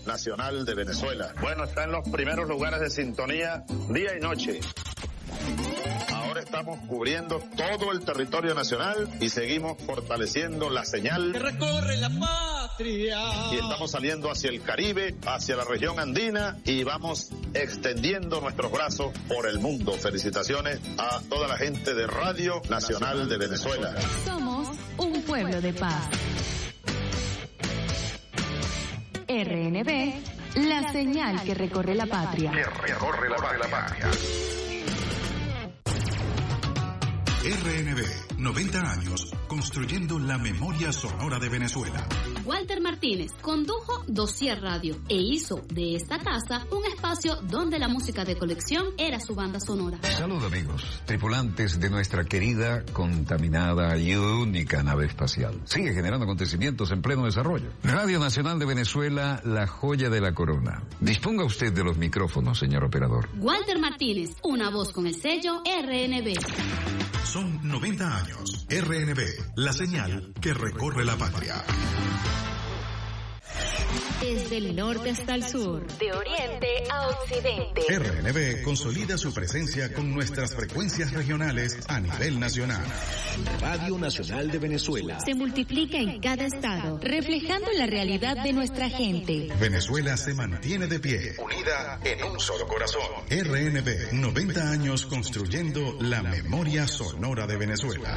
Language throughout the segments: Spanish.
Nacional de Venezuela. Bueno, está en los primeros lugares de sintonía día y noche. Ahora estamos cubriendo todo el territorio nacional y seguimos fortaleciendo la señal que recorre la patria. Y estamos saliendo hacia el Caribe, hacia la región andina y vamos extendiendo nuestros brazos por el mundo. Felicitaciones a toda la gente de Radio Nacional de Venezuela. Somos un pueblo de paz. RNB, la señal que recorre la patria. Que recorre la patria. RNB, 90 años, construyendo la memoria sonora de Venezuela. Walter Martínez condujo Dossier Radio e hizo de esta casa un espacio donde la música de colección era su banda sonora. Saludos amigos, tripulantes de nuestra querida, contaminada y única nave espacial. Sigue generando acontecimientos en pleno desarrollo. Radio Nacional de Venezuela, la joya de la corona. Disponga usted de los micrófonos, señor operador. Walter Martínez, una voz con el sello RNB. Son 90 años. RNB, la señal que recorre la patria. Desde el norte hasta el sur, de oriente a occidente. RNB consolida su presencia con nuestras frecuencias regionales a nivel nacional. Radio Nacional de Venezuela. Se multiplica en cada estado, reflejando la realidad de nuestra gente. Venezuela se mantiene de pie, unida en un solo corazón. RNB, 90 años construyendo la memoria sonora de Venezuela.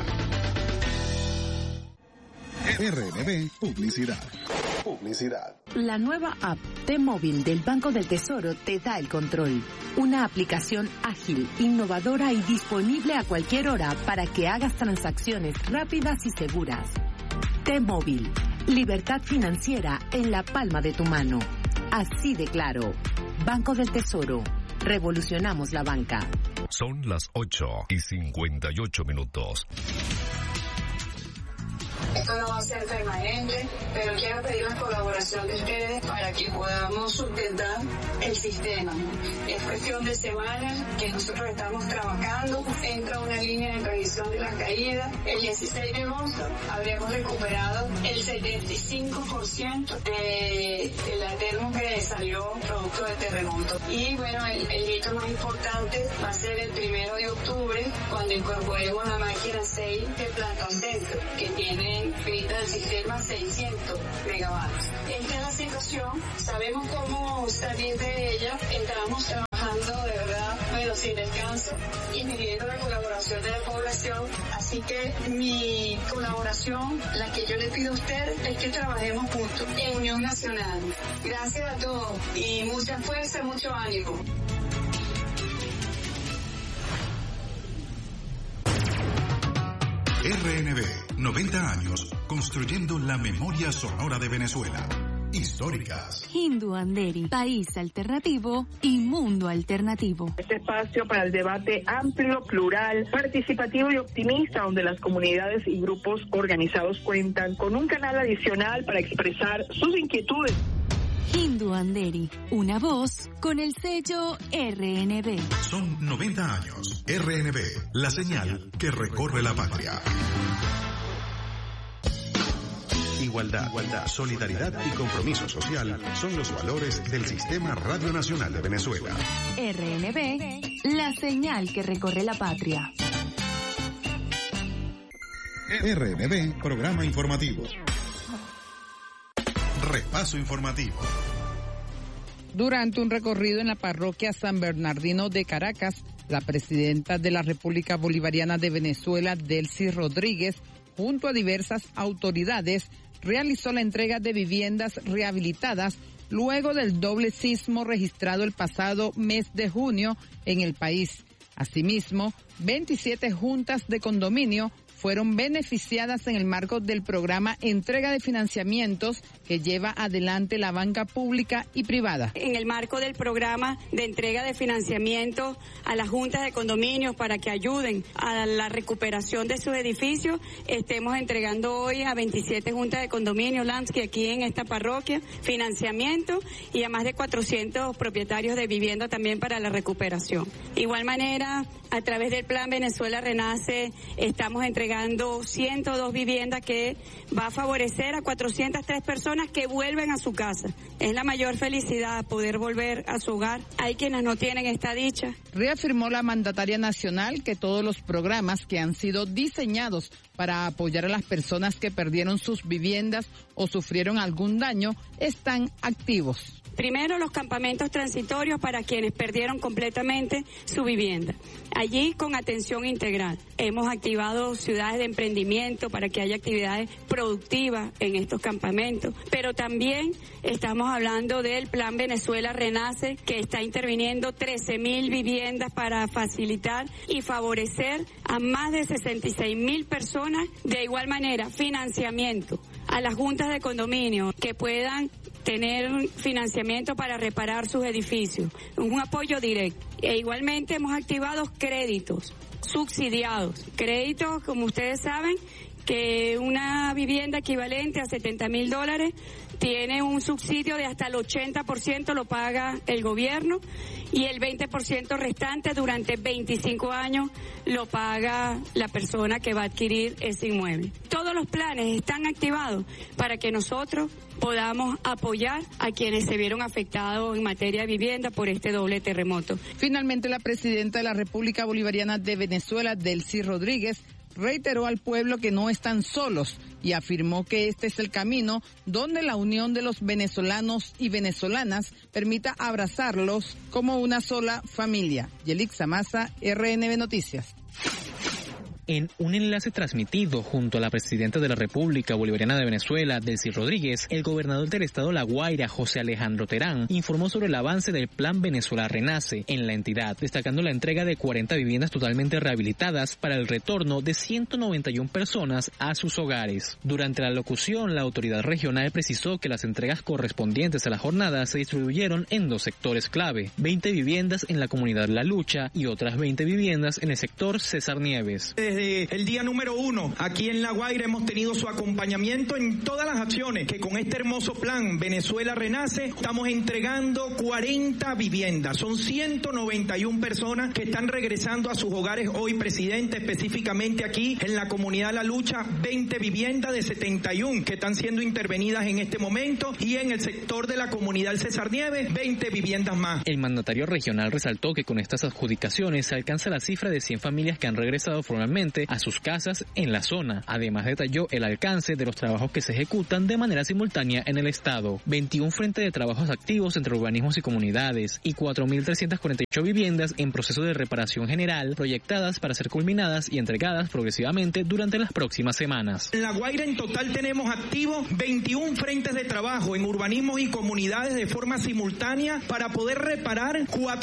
RNB Publicidad. La nueva app T-Móvil del Banco del Tesoro te da el control. Una aplicación ágil, innovadora y disponible a cualquier hora para que hagas transacciones rápidas y seguras. T-Móvil, libertad financiera en la palma de tu mano. Así de claro. Banco del Tesoro. Revolucionamos la banca. Son las 8:58. Esto no va a ser permanente, pero quiero pedir la colaboración de ustedes para que podamos sustentar el sistema. Es cuestión de semanas que nosotros estamos trabajando. Entra una línea de previsión de la caída. El 16 de agosto habremos recuperado el 75% de la termo que salió producto del terremoto. Y bueno, el hito más importante va a ser el 1 de octubre, cuando incorporemos la máquina 6 de planta centro, que tiene inscrita el sistema 600 megavatios. Esta es la situación, sabemos cómo salir de ella, estamos trabajando de verdad, pero sin descanso y pidiendo la colaboración de la población, así que mi colaboración, la que yo le pido a usted, es que trabajemos juntos en Unión Nacional. Gracias a todos y mucha fuerza, mucho ánimo. RNB, 90 años, construyendo la memoria sonora de Venezuela. Históricas. Hindu Anderi, país alternativo y mundo alternativo. Este espacio para el debate amplio, plural, participativo y optimista, donde las comunidades y grupos organizados cuentan con un canal adicional para expresar sus inquietudes. Hindu Anderi, una voz con el sello RNB. Son 90 años. RNB, la señal que recorre la patria. Igualdad, solidaridad y compromiso social son los valores del Sistema Radio Nacional de Venezuela. RNB, la señal que recorre la patria. RNB, programa informativo. Repaso informativo. Durante un recorrido en la parroquia San Bernardino de Caracas, la presidenta de la República Bolivariana de Venezuela, Delcy Rodríguez, junto a diversas autoridades, realizó la entrega de viviendas rehabilitadas luego del doble sismo registrado el pasado mes de junio en el país. Asimismo, 27 juntas de condominio fueron beneficiadas en el marco del programa Entrega de Financiamientos que lleva adelante la banca pública y privada. En el marco del programa de entrega de financiamiento a las juntas de condominios para que ayuden a la recuperación de sus edificios, estemos entregando hoy a 27 juntas de condominios, Lamsky, aquí en esta parroquia, financiamiento y a más de 400 propietarios de vivienda también para la recuperación. De igual manera, a través del Plan Venezuela Renace, estamos entregando entregando 102 viviendas que va a favorecer a 403 personas que vuelven a su casa. Es la mayor felicidad poder volver a su hogar. Hay quienes no tienen esta dicha. Reafirmó la mandataria nacional que todos los programas que han sido diseñados para apoyar a las personas que perdieron sus viviendas o sufrieron algún daño están activos. Primero, los campamentos transitorios para quienes perdieron completamente su vivienda. Allí, con atención integral. Hemos activado ciudades de emprendimiento para que haya actividades productivas en estos campamentos. Pero también estamos hablando del Plan Venezuela Renace, que está interviniendo 13.000 viviendas para facilitar y favorecer a más de 66.000 personas. De igual manera, financiamiento a las juntas de condominio que puedan tener financiamiento para reparar sus edificios, un apoyo directo. E igualmente hemos activado créditos subsidiados, créditos, como ustedes saben, que una vivienda equivalente a $70,000 tiene un subsidio de hasta el 80% lo paga el gobierno y el 20% restante durante 25 años lo paga la persona que va a adquirir ese inmueble. Todos los planes están activados para que nosotros podamos apoyar a quienes se vieron afectados en materia de vivienda por este doble terremoto. Finalmente, la presidenta de la República Bolivariana de Venezuela, Delcy Rodríguez, reiteró al pueblo que no están solos y afirmó que este es el camino donde la unión de los venezolanos y venezolanas permita abrazarlos como una sola familia. Yelixa Maza, RNB Noticias. En un enlace transmitido junto a la presidenta de la República Bolivariana de Venezuela, Delcy Rodríguez, el gobernador del estado La Guaira, José Alejandro Terán, informó sobre el avance del Plan Venezuela Renace en la entidad, destacando la entrega de 40 viviendas totalmente rehabilitadas para el retorno de 191 personas a sus hogares. Durante la locución, la autoridad regional precisó que las entregas correspondientes a la jornada se distribuyeron en 2 sectores clave, 20 viviendas en la comunidad La Lucha y otras 20 viviendas en el sector César Nieves. Desde el día número 1, aquí en La Guaira hemos tenido su acompañamiento en todas las acciones que con este hermoso plan Venezuela Renace estamos entregando 40 viviendas. Son 191 personas que están regresando a sus hogares hoy, presidente, específicamente aquí en la comunidad La Lucha, 20 viviendas de 71 que están siendo intervenidas en este momento y en el sector de la comunidad César Nieves, 20 viviendas más. El mandatario regional resaltó que con estas adjudicaciones se alcanza la cifra de 100 familias que han regresado formalmente a sus casas en la zona. Además, detalló el alcance de los trabajos que se ejecutan de manera simultánea en el estado. 21 frentes de trabajos activos entre urbanismos y comunidades y 4.348 viviendas en proceso de reparación general proyectadas para ser culminadas y entregadas progresivamente durante las próximas semanas. En La Guaira en total tenemos activos 21 frentes de trabajo en urbanismos y comunidades de forma simultánea para poder reparar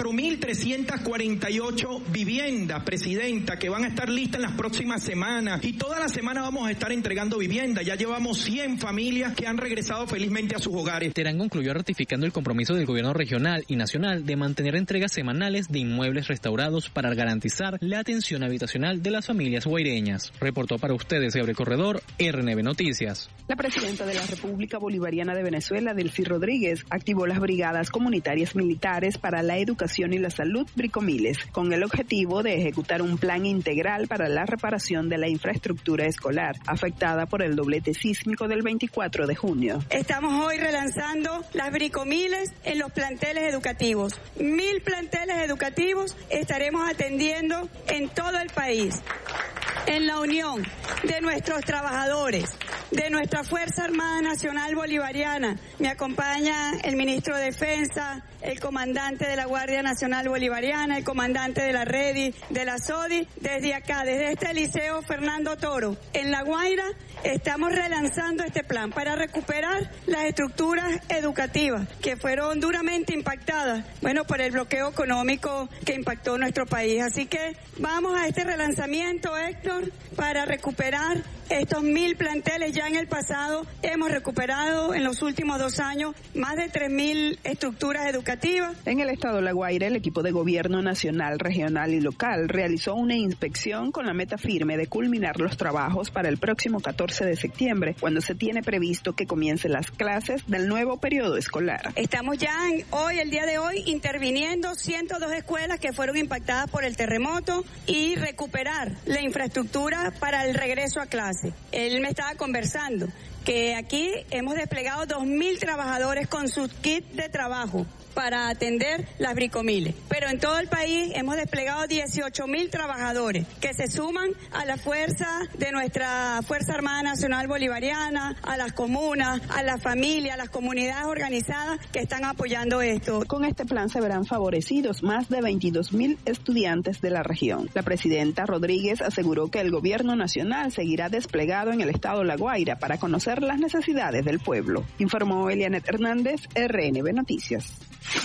4.348 viviendas, presidenta, que van a estar listas en las próximas semanas y toda la semana vamos a estar entregando vivienda. Ya llevamos 100 familias que han regresado felizmente a sus hogares. Terán concluyó ratificando el compromiso del gobierno regional y nacional de mantener entregas semanales de inmuebles restaurados para garantizar la atención habitacional de las familias guaireñas. Reportó para ustedes Gabriel Corredor, RNB Noticias. La presidenta de la República Bolivariana de Venezuela, Delcy Rodríguez, activó las brigadas comunitarias militares para la educación y la salud Bricomiles, con el objetivo de ejecutar un plan integral para la reparación de la infraestructura escolar afectada por el doblete sísmico del 24 de junio. Estamos hoy relanzando las bricomiles en los planteles educativos. 1.000 planteles educativos estaremos atendiendo en todo el país. En la unión de nuestros trabajadores, de nuestra Fuerza Armada Nacional Bolivariana, me acompaña el ministro de Defensa, el comandante de la Guardia Nacional Bolivariana, el comandante de la REDI, de la SODI, desde acá, desde este Liceo Fernando Toro, en La Guaira, estamos relanzando este plan para recuperar las estructuras educativas que fueron duramente impactadas, por el bloqueo económico que impactó nuestro país. Así que vamos a este relanzamiento, Héctor, para recuperar estos 1.000 planteles. Ya en el pasado hemos recuperado en los últimos 2 años más de 3.000 estructuras educativas. En el estado de La Guaira, el equipo de gobierno nacional, regional y local realizó una inspección con la meta firme de culminar los trabajos para el próximo 14 de septiembre, cuando se tiene previsto que comiencen las clases del nuevo periodo escolar. Estamos ya el día de hoy, interviniendo 102 escuelas que fueron impactadas por el terremoto y recuperar la infraestructura para el regreso a clase. Él me estaba conversando que aquí hemos desplegado 2.000 trabajadores con sus kits de trabajo para atender las bricomiles. Pero en todo el país hemos desplegado 18.000 trabajadores que se suman a la fuerza de nuestra Fuerza Armada Nacional Bolivariana, a las comunas, a las familias, a las comunidades organizadas que están apoyando esto. Con este plan se verán favorecidos más de 22.000 estudiantes de la región. La presidenta Rodríguez aseguró que el gobierno nacional seguirá desplegado en el estado La Guaira para conocer las necesidades del pueblo. Informó Elianet Hernández, RNB Noticias.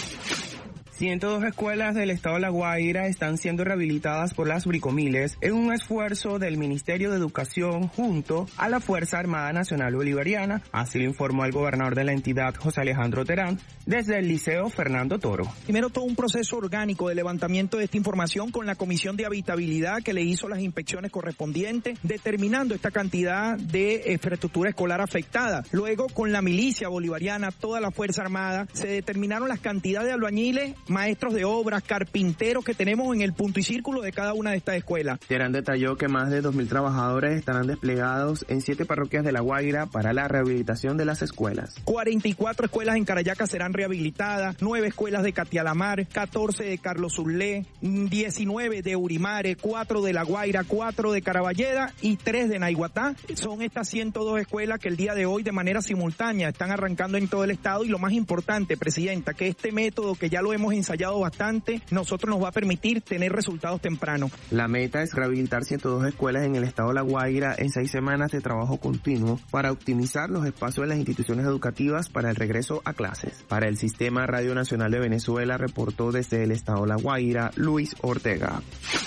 102 escuelas del estado La Guaira están siendo rehabilitadas por las bricomiles en un esfuerzo del Ministerio de Educación junto a la Fuerza Armada Nacional Bolivariana, así lo informó el gobernador de la entidad, José Alejandro Terán, desde el Liceo Fernando Toro. Primero todo un proceso orgánico de levantamiento de esta información con la Comisión de Habitabilidad que le hizo las inspecciones correspondientes, determinando esta cantidad de infraestructura escolar afectada. Luego con la milicia bolivariana, toda la Fuerza Armada, se determinaron las cantidades de albañiles, maestros de obras, carpinteros que tenemos en el punto y círculo de cada una de estas escuelas. Terán detalló que más de 2.000 trabajadores estarán desplegados en 7 parroquias de La Guaira para la rehabilitación de las escuelas. 44 escuelas en Carayaca serán rehabilitadas, 9 escuelas de Catialamar, 14 de Carlos Urlé, 19 de Urimare, 4 de La Guaira, 4 de Caraballeda y 3 de Naiguatá. Son estas 102 escuelas que el día de hoy de manera simultánea están arrancando en todo el estado y lo más importante, Presidenta, que este método que ya lo hemos ensayado bastante, nosotros nos va a permitir tener resultados tempranos. La meta es rehabilitar 102 escuelas en el estado de La Guaira en 6 semanas de trabajo continuo para optimizar los espacios de las instituciones educativas para el regreso a clases. Para el Sistema Radio Nacional de Venezuela reportó desde el estado de La Guaira, Luis Ortega.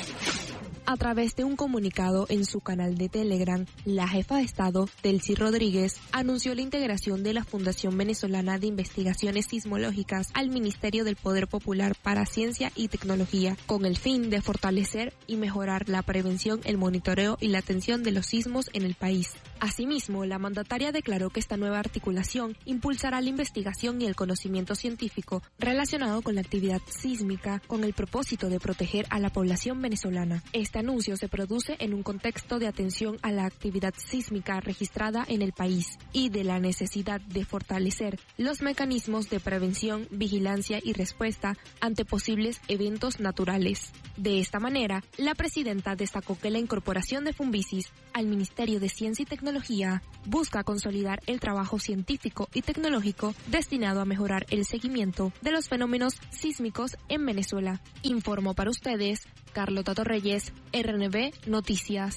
A través de un comunicado en su canal de Telegram, la jefa de Estado, Delcy Rodríguez, anunció la integración de la Fundación Venezolana de Investigaciones Sismológicas al Ministerio del Poder Popular para Ciencia y Tecnología, con el fin de fortalecer y mejorar la prevención, el monitoreo y la atención de los sismos en el país. Asimismo, la mandataria declaró que esta nueva articulación impulsará la investigación y el conocimiento científico relacionado con la actividad sísmica con el propósito de proteger a la población venezolana. Este anuncio se produce en un contexto de atención a la actividad sísmica registrada en el país y de la necesidad de fortalecer los mecanismos de prevención, vigilancia y respuesta ante posibles eventos naturales. De esta manera, la presidenta destacó que la incorporación de Funvisis al Ministerio de Ciencia y Tecnología busca consolidar el trabajo científico y tecnológico destinado a mejorar el seguimiento de los fenómenos sísmicos en Venezuela. Informó para ustedes Carlota Torreyes, RNB Noticias.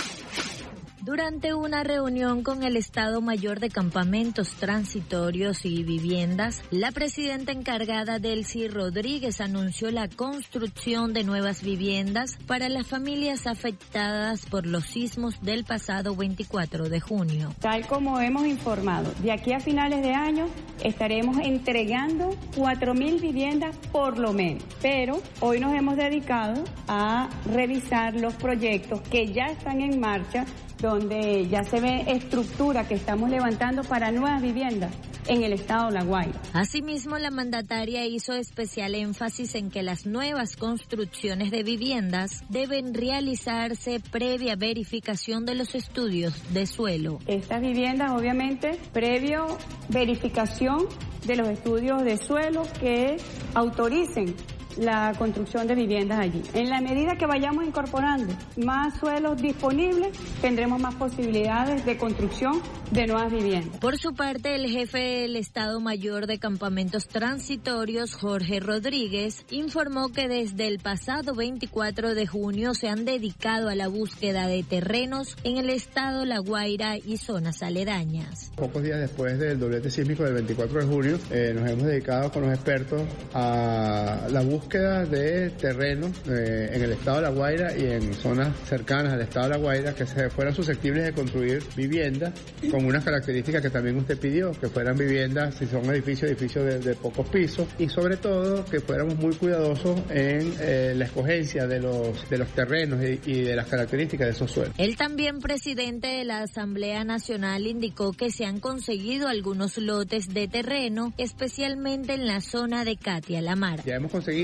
Durante una reunión con el Estado Mayor de Campamentos Transitorios y Viviendas, la presidenta encargada Delcy Rodríguez anunció la construcción de nuevas viviendas para las familias afectadas por los sismos del pasado 24 de junio. Tal como hemos informado, de aquí a finales de año estaremos entregando 4.000 viviendas por lo menos, pero hoy nos hemos dedicado a revisar los proyectos que ya están en marcha, donde ya se ve estructura que estamos levantando para nuevas viviendas en el estado de La Guaira. Asimismo, la mandataria hizo especial énfasis en que las nuevas construcciones de viviendas deben realizarse previa verificación de los estudios de suelo. Estas viviendas, obviamente, previo verificación de los estudios de suelo que autoricen la construcción de viviendas allí. En la medida que vayamos incorporando más suelos disponibles, tendremos más posibilidades de construcción de nuevas viviendas. Por su parte, el jefe del Estado Mayor de Campamentos Transitorios, Jorge Rodríguez, informó que desde el pasado 24 de junio se han dedicado a la búsqueda de terrenos en el estado La Guaira y zonas aledañas. Pocos días después del doblete sísmico del 24 de junio, nos hemos dedicado con los expertos a la búsqueda de terrenos en el estado de La Guaira y en zonas cercanas al estado de La Guaira que se fueran susceptibles de construir viviendas con unas características que también usted pidió, que fueran viviendas, si son edificios de pocos pisos, y sobre todo que fuéramos muy cuidadosos en la escogencia de los terrenos y de las características de esos suelos. El también presidente de la Asamblea Nacional indicó que se han conseguido algunos lotes de terreno, especialmente en la zona de Catialamar. Ya hemos conseguido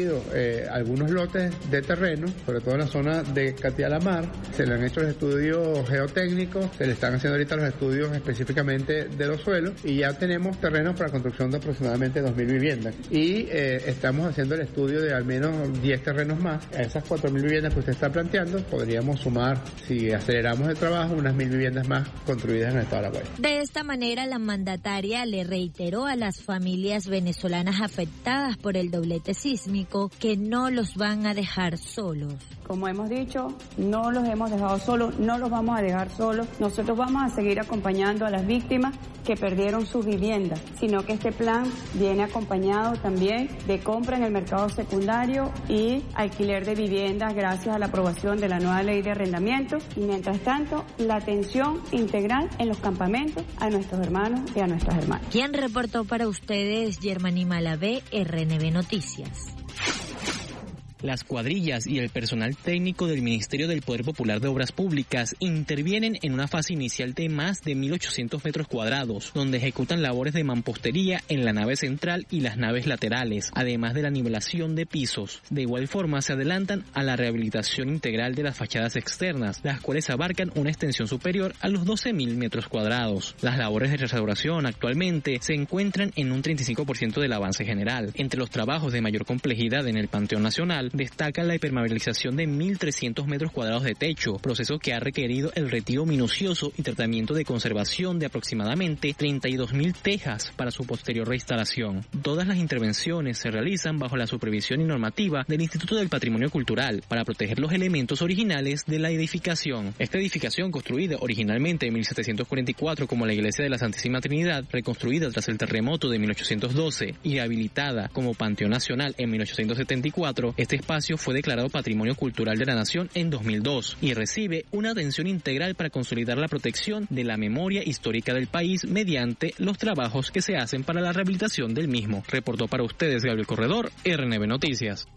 adquirido algunos lotes de terreno, sobre todo en la zona de Catiá-La-Mar. Se le han hecho los estudios geotécnicos, se le están haciendo ahorita los estudios específicamente de los suelos y ya tenemos terreno para construcción de aproximadamente 2.000 viviendas. Y estamos haciendo el estudio de al menos 10 terrenos más. A esas 4.000 viviendas que usted está planteando, podríamos sumar, si aceleramos el trabajo, unas 1.000 viviendas más construidas en el estado de La Guaira. De esta manera, la mandataria le reiteró a las familias venezolanas afectadas por el doblete sísmico que no los van a dejar solos. Como hemos dicho, no los hemos dejado solos, no los vamos a dejar solos. Nosotros vamos a seguir acompañando a las víctimas que perdieron sus viviendas, sino que este plan viene acompañado también de compra en el mercado secundario y alquiler de viviendas gracias a la aprobación de la nueva ley de arrendamiento y mientras tanto la atención integral en los campamentos a nuestros hermanos y a nuestras hermanas. ¿Quién reportó para ustedes? Germany Malavé, RNB Noticias. Las cuadrillas y el personal técnico del Ministerio del Poder Popular de Obras Públicas intervienen en una fase inicial de más de 1.800 metros cuadrados, donde ejecutan labores de mampostería en la nave central y las naves laterales, además de la nivelación de pisos. De igual forma, se adelantan a la rehabilitación integral de las fachadas externas, las cuales abarcan una extensión superior a los 12.000 metros cuadrados. Las labores de restauración actualmente se encuentran en un 35% del avance general. Entre los trabajos de mayor complejidad en el Panteón Nacional, destaca la impermeabilización de 1.300 metros cuadrados de techo, proceso que ha requerido el retiro minucioso y tratamiento de conservación de aproximadamente 32.000 tejas para su posterior reinstalación. Todas las intervenciones se realizan bajo la supervisión y normativa del Instituto del Patrimonio Cultural para proteger los elementos originales de la edificación. Esta edificación, construida originalmente en 1744 como la Iglesia de la Santísima Trinidad, reconstruida tras el terremoto de 1812 y habilitada como Panteón Nacional en 1874, este espacio fue declarado Patrimonio Cultural de la Nación en 2002 y recibe una atención integral para consolidar la protección de la memoria histórica del país mediante los trabajos que se hacen para la rehabilitación del mismo. Reportó para ustedes Gabriel Corredor, RNB Noticias.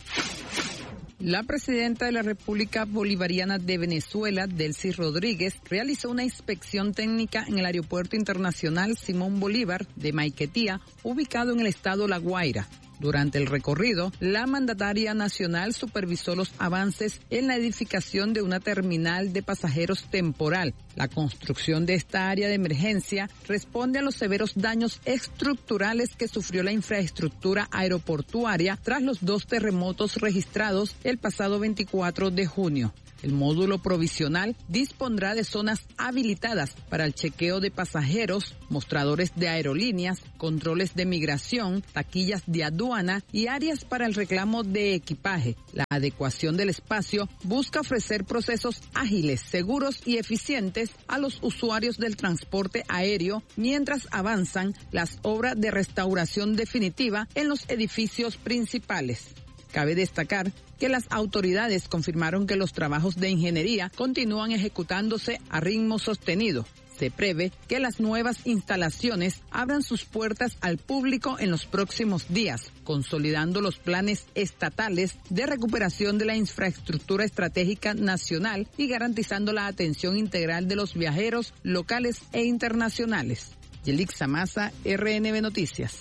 La presidenta de la República Bolivariana de Venezuela, Delcy Rodríguez, realizó una inspección técnica en el Aeropuerto Internacional Simón Bolívar de Maiquetía, ubicado en el estado La Guaira. Durante el recorrido, la mandataria nacional supervisó los avances en la edificación de una terminal de pasajeros temporal. La construcción de esta área de emergencia responde a los severos daños estructurales que sufrió la infraestructura aeroportuaria tras los 2 terremotos registrados el pasado 24 de junio. El módulo provisional dispondrá de zonas habilitadas para el chequeo de pasajeros, mostradores de aerolíneas, controles de migración, taquillas de aduana y áreas para el reclamo de equipaje. La adecuación del espacio busca ofrecer procesos ágiles, seguros y eficientes a los usuarios del transporte aéreo mientras avanzan las obras de restauración definitiva en los edificios principales. Cabe destacar que las autoridades confirmaron que los trabajos de ingeniería continúan ejecutándose a ritmo sostenido. Se prevé que las nuevas instalaciones abran sus puertas al público en los próximos días, consolidando los planes estatales de recuperación de la infraestructura estratégica nacional y garantizando la atención integral de los viajeros locales e internacionales. Yelixa Maza, RNB Noticias.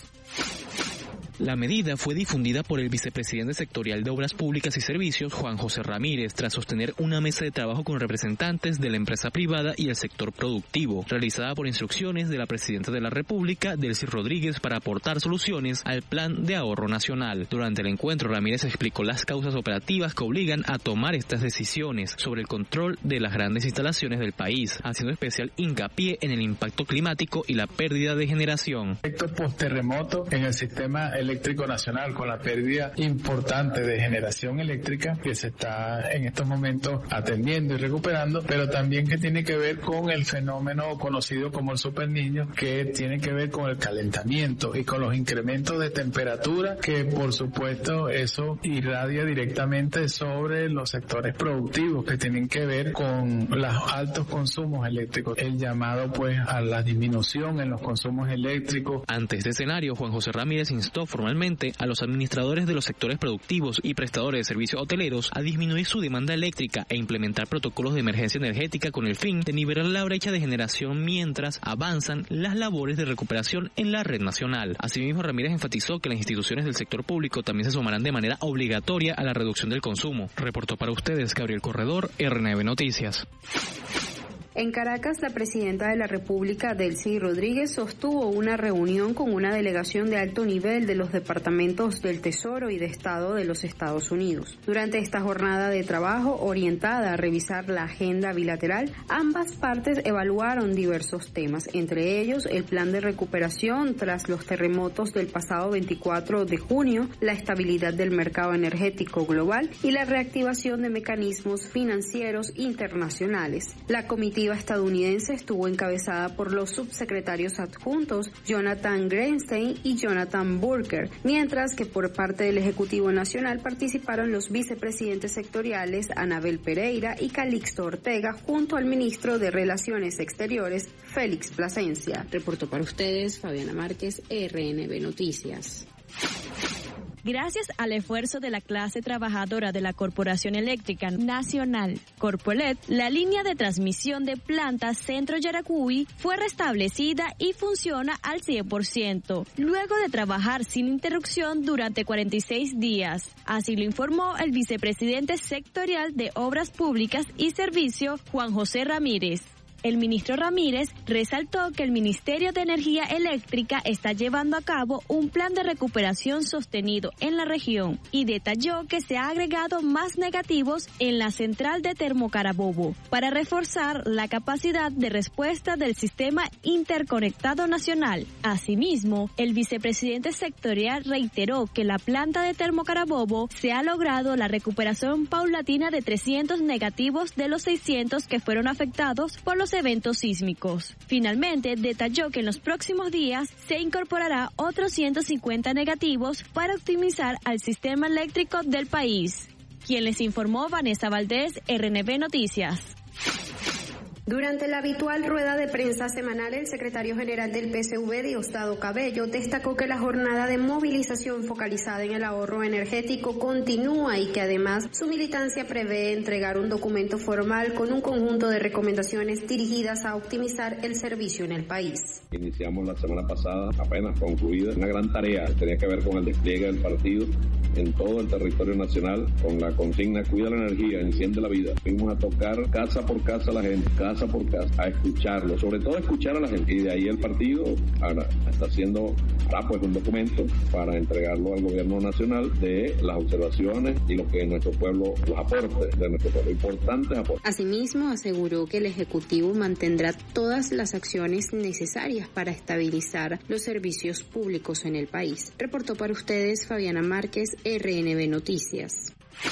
La medida fue difundida por el vicepresidente sectorial de Obras Públicas y Servicios, Juan José Ramírez, tras sostener una mesa de trabajo con representantes de la empresa privada y el sector productivo, realizada por instrucciones de la presidenta de la República, Delcy Rodríguez, para aportar soluciones al Plan de Ahorro Nacional. Durante el encuentro, Ramírez explicó las causas operativas que obligan a tomar estas decisiones sobre el control de las grandes instalaciones del país, haciendo especial hincapié en el impacto climático y la pérdida de generación. Efecto post-terremoto en el sistema eléctrico nacional, con la pérdida importante de generación eléctrica que se está en estos momentos atendiendo y recuperando, pero también que tiene que ver con el fenómeno conocido como el superniño, que tiene que ver con el calentamiento y con los incrementos de temperatura, que por supuesto eso irradia directamente sobre los sectores productivos que tienen que ver con los altos consumos eléctricos, el llamado pues a la disminución en los consumos eléctricos. Ante este escenario, Juan José Ramírez instó formalmente a los administradores de los sectores productivos y prestadores de servicios hoteleros a disminuir su demanda eléctrica e implementar protocolos de emergencia energética con el fin de nivelar la brecha de generación mientras avanzan las labores de recuperación en la red nacional. Asimismo, Ramírez enfatizó que las instituciones del sector público también se sumarán de manera obligatoria a la reducción del consumo. Reportó para ustedes Gabriel Corredor, RNB Noticias. En Caracas, la presidenta de la República, Delcy Rodríguez, sostuvo una reunión con una delegación de alto nivel de los departamentos del Tesoro y de Estado de los Estados Unidos. Durante esta jornada de trabajo orientada a revisar la agenda bilateral, ambas partes evaluaron diversos temas, entre ellos el plan de recuperación tras los terremotos del pasado 24 de junio, la estabilidad del mercado energético global y la reactivación de mecanismos financieros internacionales. La comitiva estadounidense estuvo encabezada por los subsecretarios adjuntos Jonathan Greenstein y Jonathan Burker, mientras que por parte del Ejecutivo Nacional participaron los vicepresidentes sectoriales Anabel Pereira y Calixto Ortega junto al ministro de Relaciones Exteriores Félix Plasencia. Reportó para ustedes Fabiana Márquez, RNB Noticias. Gracias al esfuerzo de la clase trabajadora de la Corporación Eléctrica Nacional, Corpoelec, la línea de transmisión de planta Centro Yaracuy fue restablecida y funciona al 100%, luego de trabajar sin interrupción durante 46 días. Así lo informó el vicepresidente sectorial de Obras Públicas y Servicio, Juan José Ramírez. El ministro Ramírez resaltó que el Ministerio de Energía Eléctrica está llevando a cabo un plan de recuperación sostenido en la región y detalló que se ha agregado más negativos en la central de Termocarabobo para reforzar la capacidad de respuesta del sistema interconectado nacional. Asimismo, el vicepresidente sectorial reiteró que la planta de Termocarabobo se ha logrado la recuperación paulatina de 300 negativos de los 600 que fueron afectados por los eventos sísmicos. Finalmente, detalló que en los próximos días se incorporará otros 150 negativos para optimizar al sistema eléctrico del país. Quien les informó, Vanessa Valdés, RNB Noticias. Durante la habitual rueda de prensa semanal, el secretario general del PSV, Diosdado Cabello, destacó que la jornada de movilización focalizada en el ahorro energético continúa y que además su militancia prevé entregar un documento formal con un conjunto de recomendaciones dirigidas a optimizar el servicio en el país. Iniciamos la semana pasada, apenas concluida, una gran tarea que tenía que ver con el despliegue del partido en todo el territorio nacional con la consigna "Cuida la energía, enciende la vida". Fuimos a tocar casa por casa a la gente, casa por casa, a escucharlo, sobre todo a escuchar a la gente, y de ahí el partido ahora está haciendo pues un documento para entregarlo al gobierno nacional de las observaciones y lo que nuestro pueblo, los aportes de nuestro pueblo, importantes aportes. Asimismo, aseguró que el Ejecutivo mantendrá todas las acciones necesarias para estabilizar los servicios públicos en el país. Reportó para ustedes Fabiana Márquez, RNB Noticias.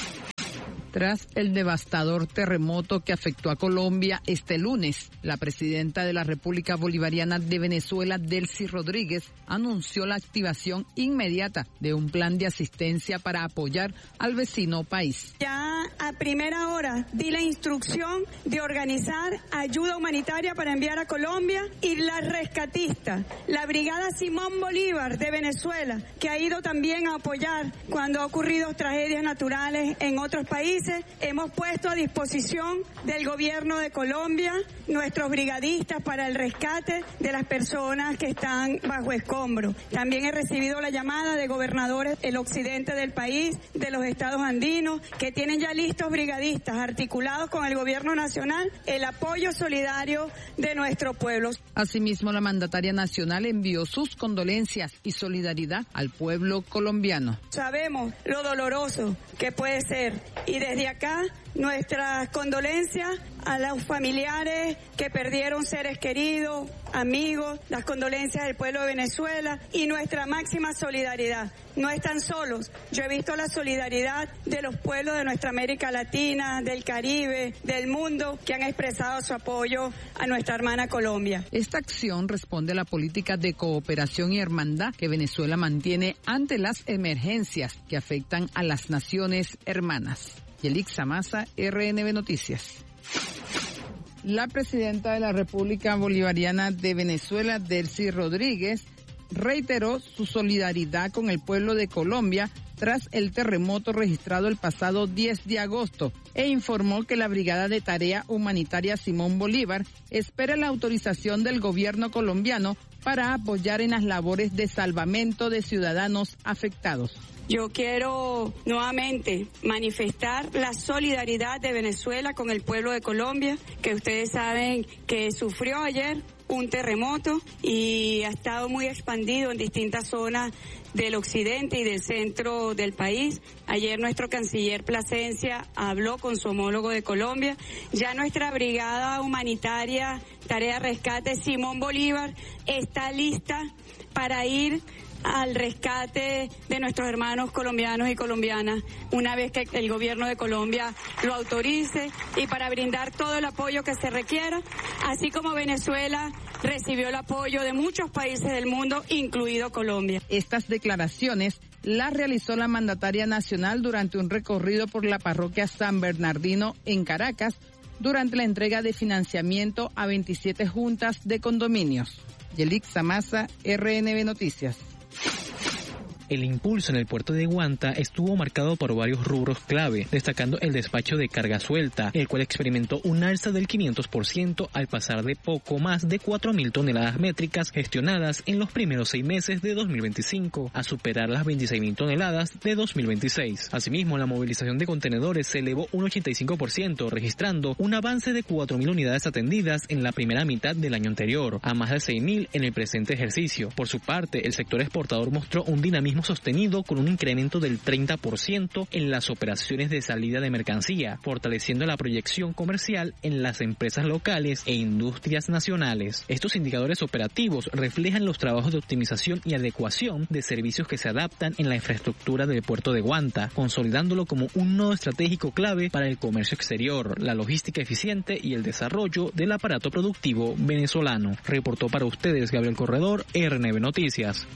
Tras el devastador terremoto que afectó a Colombia este lunes, la presidenta de la República Bolivariana de Venezuela, Delcy Rodríguez, anunció la activación inmediata de un plan de asistencia para apoyar al vecino país. Ya a primera hora di la instrucción de organizar ayuda humanitaria para enviar a Colombia, y la rescatista, la Brigada Simón Bolívar de Venezuela, que ha ido también a apoyar cuando ha ocurrido tragedias naturales en otros países. Hemos puesto a disposición del gobierno de Colombia nuestros brigadistas para el rescate de las personas que están bajo escombro. También he recibido la llamada de gobernadores del occidente del país, de los estados andinos, que tienen ya listos brigadistas articulados con el gobierno nacional, el apoyo solidario de nuestro pueblo. Asimismo, la mandataria nacional envió sus condolencias y solidaridad al pueblo colombiano. Sabemos lo doloroso que puede ser, y desde acá nuestras condolencias a los familiares que perdieron seres queridos, amigos, las condolencias del pueblo de Venezuela y nuestra máxima solidaridad. No están solos. Yo he visto la solidaridad de los pueblos de nuestra América Latina, del Caribe, del mundo, que han expresado su apoyo a nuestra hermana Colombia. Esta acción responde a la política de cooperación y hermandad que Venezuela mantiene ante las emergencias que afectan a las naciones hermanas. Yelixa Maza, RNB Noticias. La presidenta de la República Bolivariana de Venezuela, Delcy Rodríguez, reiteró su solidaridad con el pueblo de Colombia tras el terremoto registrado el pasado 10 de agosto e informó que la Brigada de Tarea Humanitaria Simón Bolívar espera la autorización del gobierno colombiano para apoyar en las labores de salvamento de ciudadanos afectados. Yo quiero nuevamente manifestar la solidaridad de Venezuela con el pueblo de Colombia, que ustedes saben que sufrió ayer un terremoto y ha estado muy expandido en distintas zonas del occidente y del centro del país. Ayer nuestro canciller Plasencia habló con su homólogo de Colombia. Ya nuestra brigada humanitaria Tarea Rescate Simón Bolívar está lista para ir al rescate de nuestros hermanos colombianos y colombianas una vez que el gobierno de Colombia lo autorice y para brindar todo el apoyo que se requiera, así como Venezuela recibió el apoyo de muchos países del mundo, incluido Colombia. Estas declaraciones las realizó la mandataria nacional durante un recorrido por la parroquia San Bernardino en Caracas durante la entrega de financiamiento a 27 juntas de condominios. Yelixa Maza, RNB Noticias. El impulso en el puerto de Guanta estuvo marcado por varios rubros clave, destacando el despacho de carga suelta, el cual experimentó un alza del 500% al pasar de poco más de 4.000 toneladas métricas gestionadas en los primeros 6 meses de 2025, a superar las 26.000 toneladas de 2026. Asimismo, la movilización de contenedores se elevó un 85%, registrando un avance de 4.000 unidades atendidas en la primera mitad del año anterior, a más de 6.000 en el presente ejercicio. Por su parte, el sector exportador mostró un dinamismo sostenido con un incremento del 30% en las operaciones de salida de mercancía, fortaleciendo la proyección comercial en las empresas locales e industrias nacionales. Estos indicadores operativos reflejan los trabajos de optimización y adecuación de servicios que se adaptan en la infraestructura del puerto de Guanta, consolidándolo como un nodo estratégico clave para el comercio exterior, la logística eficiente y el desarrollo del aparato productivo venezolano. Reportó para ustedes Gabriel Corredor, RNB Noticias.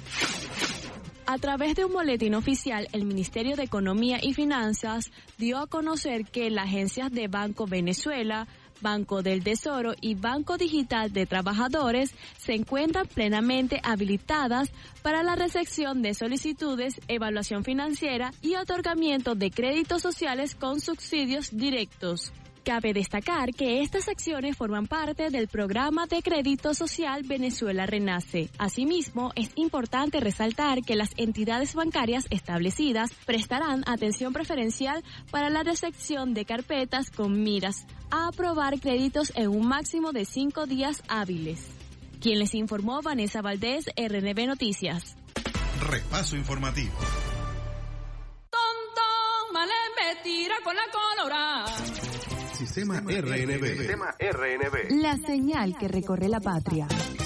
A través de un boletín oficial, el Ministerio de Economía y Finanzas dio a conocer que las agencias de Banco Venezuela, Banco del Tesoro y Banco Digital de Trabajadores se encuentran plenamente habilitadas para la recepción de solicitudes, evaluación financiera y otorgamiento de créditos sociales con subsidios directos. Cabe destacar que estas acciones forman parte del programa de crédito social Venezuela Renace. Asimismo, es importante resaltar que las entidades bancarias establecidas prestarán atención preferencial para la recepción de carpetas con miras a aprobar créditos en un máximo de 5 días hábiles. Quien les informó, Vanessa Valdés, RNB Noticias. Repaso informativo. Tonto, Malembe tira con la colorada. Sistema RNB. La señal que recorre la patria.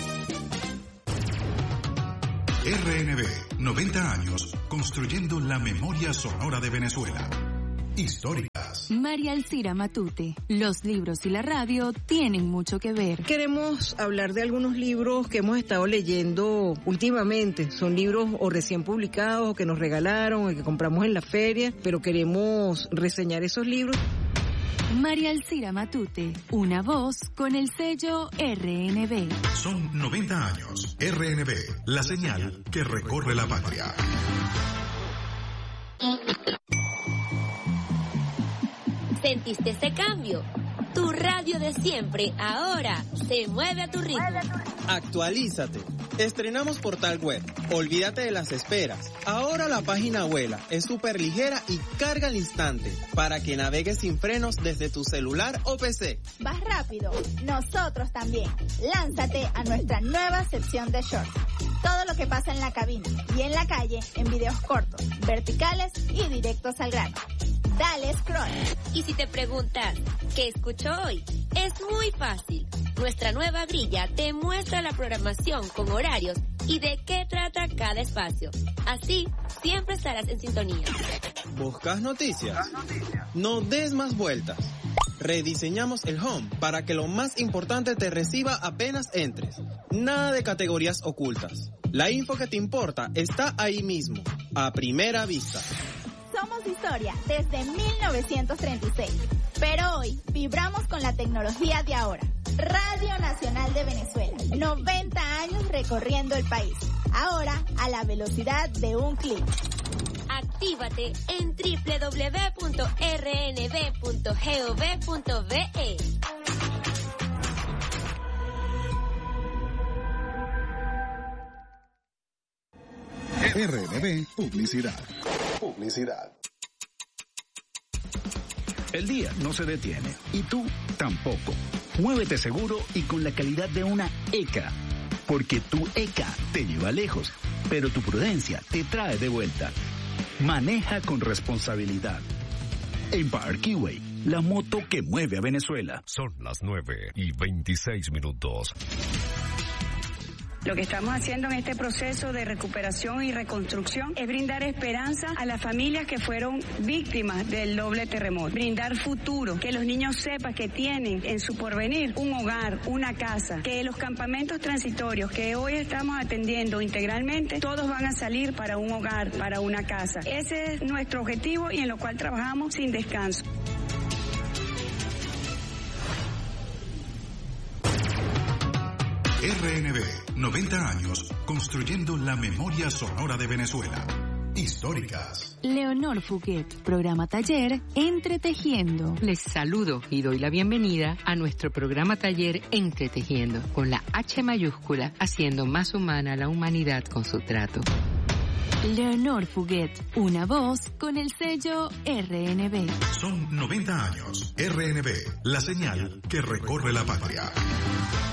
RNB, 90 años construyendo la memoria sonora de Venezuela. Históricas. María Alcira Matute. Los libros y la radio tienen mucho que ver. Queremos hablar de algunos libros que hemos estado leyendo últimamente. Son libros o recién publicados o que nos regalaron o que compramos en la feria, pero queremos reseñar esos libros. María Alcira Matute, una voz con el sello RNB. Son 90 años. RNB, la señal que recorre la patria. ¿Sentiste ese cambio? Tu radio de siempre ahora se mueve a tu ritmo. Actualízate. Estrenamos portal web. Olvídate de las esperas. Ahora la página vuela, es súper ligera y carga al instante para que navegues sin frenos desde tu celular o PC. ¿Vas rápido? Nosotros también. Lánzate a nuestra nueva sección de shorts. Todo lo que pasa en la cabina y en la calle en videos cortos, verticales y directos al grano. Dale scroll. Y si te preguntas, ¿qué escucho hoy? Es muy fácil. Nuestra nueva grilla te muestra la programación con horarios y de qué trata cada espacio. Así, siempre estarás en sintonía. ¿Buscas noticias? No des más vueltas. Rediseñamos el home para que lo más importante te reciba apenas entres. Nada de categorías ocultas. La info que te importa está ahí mismo, a primera vista. Somos historia desde 1936, pero hoy vibramos con la tecnología de ahora. Radio Nacional de Venezuela. 90 años recorriendo el país. Ahora a la velocidad de un clic. Actívate en www.rnb.gov.be. RNB Publicidad. El día no se detiene y tú tampoco. Muévete seguro y con la calidad de una ECA. Porque tu ECA te lleva lejos, pero tu prudencia te trae de vuelta. Maneja con responsabilidad. Empire Keyway, la moto que mueve a Venezuela. Son las 9:26. Lo que estamos haciendo en este proceso de recuperación y reconstrucción es brindar esperanza a las familias que fueron víctimas del doble terremoto. Brindar futuro, que los niños sepan que tienen en su porvenir un hogar, una casa, que los campamentos transitorios que hoy estamos atendiendo integralmente, todos van a salir para un hogar, para una casa. Ese es nuestro objetivo y en lo cual trabajamos sin descanso. RNB, 90 años construyendo la memoria sonora de Venezuela. Históricas. Leonor Fuguet, programa taller Entretejiendo. Les saludo y doy la bienvenida a nuestro programa taller Entretejiendo, con la H mayúscula, haciendo más humana la humanidad con su trato. Leonor Fuguet, una voz con el sello RNB. Son 90 años. RNB, la señal que recorre la patria.